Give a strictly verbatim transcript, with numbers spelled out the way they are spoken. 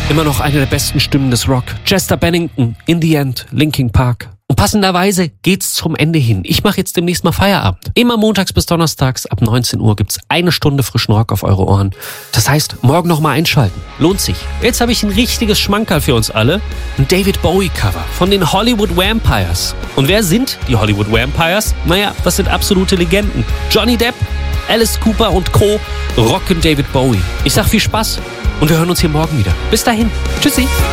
Immer noch eine der besten Stimmen des Rock. Chester Bennington, In the End, Linkin Park. Und passenderweise geht's zum Ende hin. Ich mache jetzt demnächst mal Feierabend. Immer montags bis donnerstags ab neunzehn Uhr gibt's eine Stunde frischen Rock auf eure Ohren. Das heißt, morgen noch mal einschalten. Lohnt sich. Jetzt habe ich ein richtiges Schmankerl für uns alle. Ein David Bowie Cover von den Hollywood Vampires. Und wer sind die Hollywood Vampires? Naja, das sind absolute Legenden. Johnny Depp, Alice Cooper und Co. rocken David Bowie. Ich sag viel Spaß und wir hören uns hier morgen wieder. Bis dahin. Tschüssi.